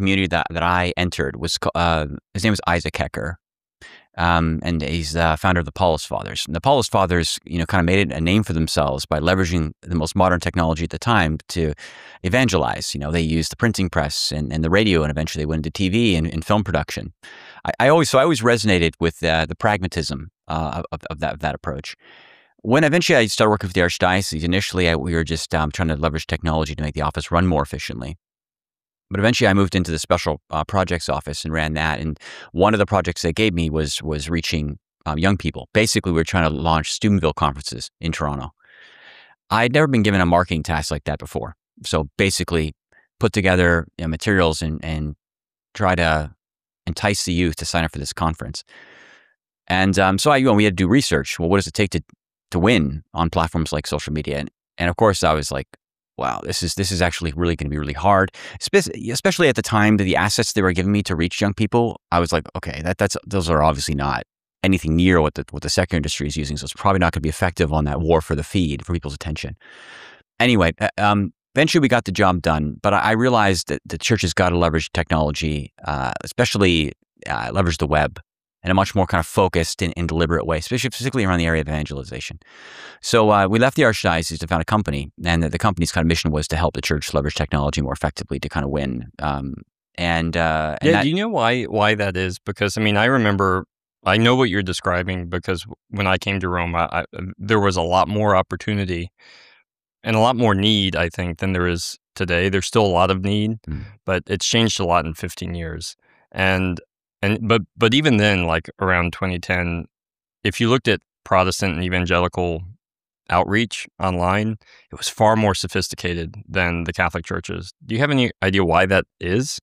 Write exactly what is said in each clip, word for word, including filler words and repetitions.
community that, that I entered was, uh, his name was Isaac Hecker. Um, and he's the founder of the Paulist Fathers. And the Paulist Fathers, you know, kind of made it a name for themselves by leveraging the most modern technology at the time to evangelize. You know, they used the printing press and, and the radio, and eventually they went into T V and, and film production. I, I always, so I always resonated with uh, the pragmatism uh, of, of that of that approach. When eventually I started working for the Archdiocese, initially I, we were just um, trying to leverage technology to make the office run more efficiently. But eventually I moved into the special uh, projects office and ran that. And one of the projects they gave me was was reaching um, young people. Basically, we were trying to launch Steubenville conferences in Toronto. I'd never been given a marketing task like that before. So basically put together, you know, materials and, and try to entice the youth to sign up for this conference. And um, so I, you know, we had to do research. Well, what does it take to to win on platforms like social media? And, and of course, I was like, wow, this is this is actually really going to be really hard, especially at the time that the assets they were giving me to reach young people. I was like, okay, that that's those are obviously not anything near what the what the secular industry is using, so it's probably not going to be effective on that war for the feed for people's attention. Anyway, um, eventually we got the job done, but I, I realized that the church has got to leverage technology, uh, especially uh, leverage the web in a much more kind of focused and, and deliberate way, especially particularly around the area of evangelization. So uh, we left the Archdiocese to found a company, and the, the company's kind of mission was to help the church leverage technology more effectively to kind of win. Um, and, uh, and yeah, that, do you know why why that is? Because I mean, I remember, I know what you're describing because when I came to Rome, I, I, there was a lot more opportunity and a lot more need, I think, than there is today. There's still a lot of need, mm. but it's changed a lot in fifteen years. And And but but even then, like around twenty ten, if you looked at Protestant and evangelical outreach online, it was far more sophisticated than the Catholic churches. Do you have any idea why that is?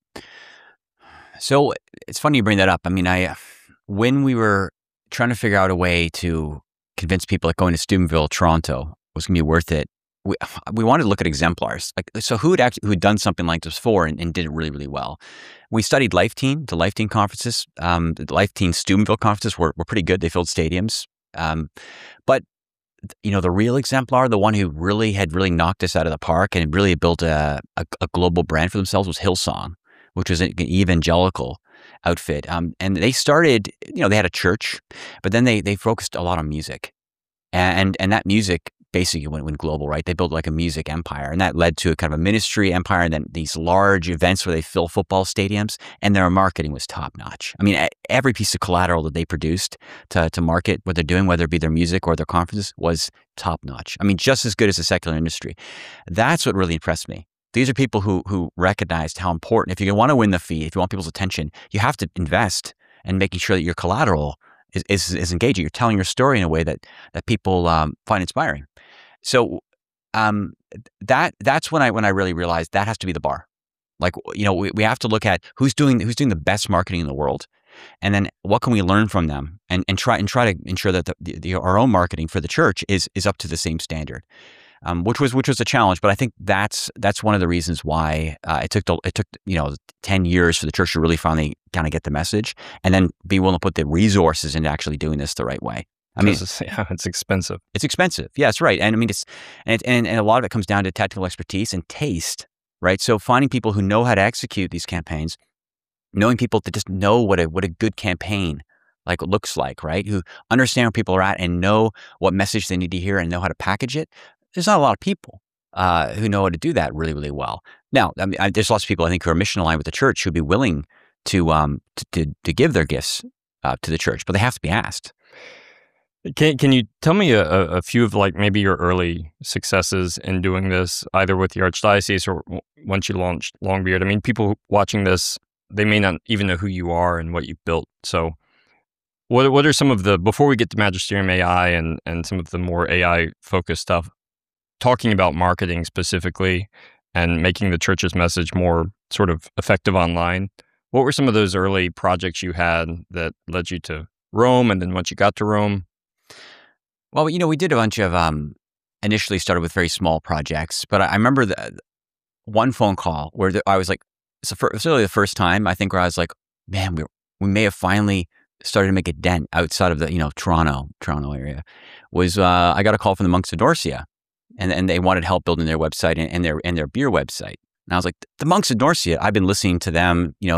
So it's funny you bring that up. I mean, I when we were trying to figure out a way to convince people that going to Steubenville, Toronto was going to be worth it, we we wanted to look at exemplars. Like, so who had actually who had done something like this before and, and did it really, really well? We studied Life Teen, the Life Teen conferences. Um, the Life Teen Steubenville conferences were, were pretty good. They filled stadiums. Um, but, you know, the real exemplar, the one who really had really knocked us out of the park and really built a, a, a global brand for themselves was Hillsong, which was an evangelical outfit. Um, and they started, you know, they had a church, but then they they focused a lot on music. And and that music basically went, went global, right? They built like a music empire, and that led to a kind of a ministry empire, and then these large events where they fill football stadiums, and their marketing was top notch. I mean, every piece of collateral that they produced to, to market what they're doing, whether it be their music or their conferences, was top notch. I mean, just as good as the secular industry. That's what really impressed me. These are people who who recognized how important, if you want to win the feed, if you want people's attention, you have to invest in making sure that your collateral is, is, is engaging. You're telling your story in a way that, that people um, find inspiring. So um, that that's when I when I really realized that has to be the bar. Like, you know, we, we have to look at who's doing who's doing the best marketing in the world, and then what can we learn from them, and, and try and try to ensure that the, the, our own marketing for the church is is up to the same standard, um, which was which was a challenge. But I think that's that's one of the reasons why uh, it took the, it took you know ten years for the church to really finally kind of get the message, and then be willing to put the resources into actually doing this the right way. I mean, it's, yeah, it's expensive. It's expensive. Yeah, that's right. And I mean, it's and, it, and and a lot of it comes down to technical expertise and taste, right? So finding people who know how to execute these campaigns, knowing people that just know what a what a good campaign like looks like, right? Who understand where people are at and know what message they need to hear and know how to package it. There's not a lot of people uh, who know how to do that really, really well. Now, I mean, I, there's lots of people I think who are mission aligned with the church who'd be willing to um to to, to give their gifts uh, to the church, but they have to be asked. Can can you tell me a, a few of like maybe your early successes in doing this, either with the Archdiocese or once you launched Longbeard? I mean, people watching this, they may not even know who you are and what you've built. So what what are some of the, before we get to Magisterium A I and, and some of the more A I focused stuff, talking about marketing specifically and making the church's message more sort of effective online, what were some of those early projects you had that led you to Rome, and then once you got to Rome? Well, you know, we did a bunch of, um, initially started with very small projects, but I, I remember the one phone call where the, I was like, it's, the, it's really the first time I think where I was like, man, we we may have finally started to make a dent outside of the, you know, Toronto, Toronto area, was uh, I got a call from the monks of Dorcia, and and they wanted help building their website and, and their and their beer website. And I was like, the monks of Norcia, I've been listening to them, you know,